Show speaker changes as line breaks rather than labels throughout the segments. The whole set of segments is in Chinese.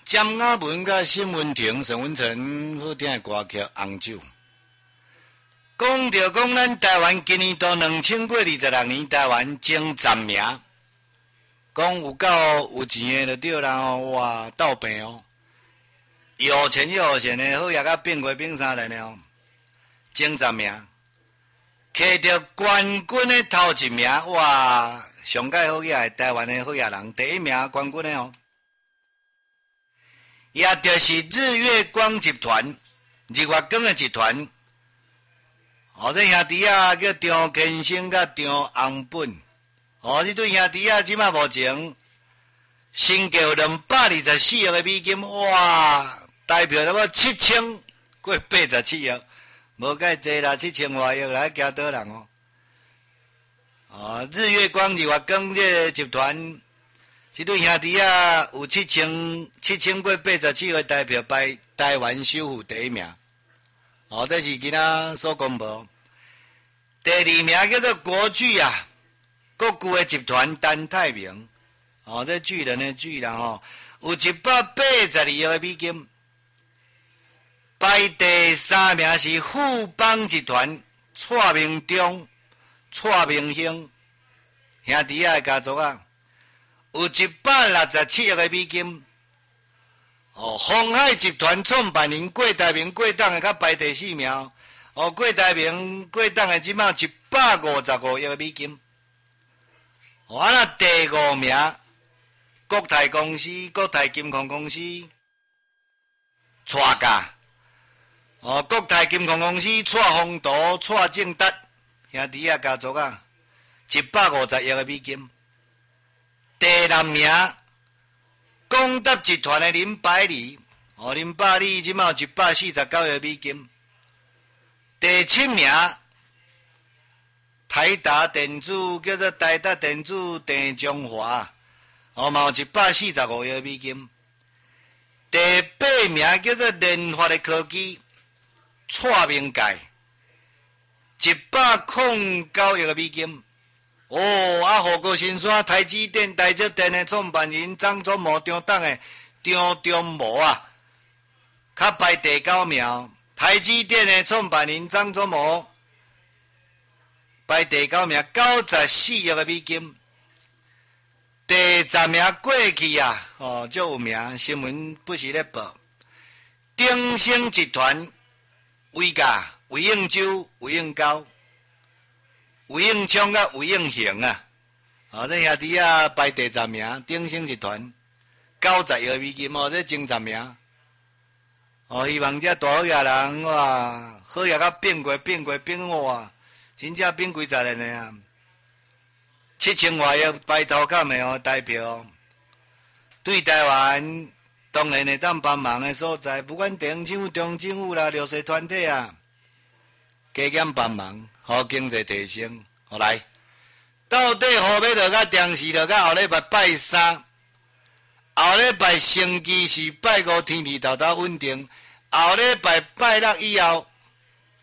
詹雅文甲沈文婷、沈文成好听的歌曲《红酒》。讲着讲咱台湾今年到2026年台湾前10名，讲有够有钱的就对啦哦，哇斗病哦，有钱又有钱的好也甲变过变啥来呢？前10名，摕着冠军的头1名，哇！上届好野台湾的好野人，第1名冠军的哦，也就是日月光集团、日月光的集团。哦，这兄弟啊叫张建生甲张宏本。哦，这对兄弟啊，即马目前身价224亿的美金，哇！代表了我7000过87亿，无介济啦，7000外亿来惊倒人哦。日月光、日月光这个集团，这对兄弟啊有7000过87个代表排台湾首富第1名。哦，这是今仔所公布。第2名叫做国巨啊，国巨的集团陈泰明。哦，这巨人的巨人哦，有182亿的美金。排第3名是富邦集团蔡明忠。蔡明兴兄弟仔的家族啊，有167亿的美金。哦，鸿海集团创办人郭台铭郭董的，较排第4名。哦，郭台铭郭董的即马155亿的美金。哦，那第5名，国泰公司、国泰金控公司，蔡家。哦，国泰金控公司蔡宏图、蔡正达。兄弟仔家族啊，150亿的美金。第6名，广达集团的林百里，哦，林百里即马有149亿的美金。第7名，台达电子叫做台达电子郑中华，哦，嘛有145亿的美金。第8名叫做联发的科技，蔡明介。109亿的美金。哦，啊，富国新山台积电、台积电的创办人张忠谋、张董的张忠谋啊，较排第9名。台积电的创办人张忠谋排第9名，94亿的美金。第10名过去啊，哦，足有名，新闻不时咧报。鼎盛集团伟价。魏应洲、魏应高、魏应昌甲魏应行啊，哦，这兄弟啊排第10名，鼎盛集团90亿美金哦，这前10名。哦，希望这大好野人哇，好野甲变过哇，真正变几十年啊！7000外亿排头坎的哦，代表对台湾当然会当帮忙的所在，不管地方政府、中政府啦、绿色团体啊。加减帮忙，互经济提升。好来，到底何要落甲电视落甲后礼拜拜3，后礼拜星期四拜5天气豆豆稳定，后礼拜拜6以后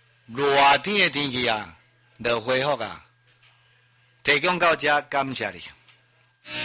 热天的天气啊，就恢复啊。提供到这，感谢你。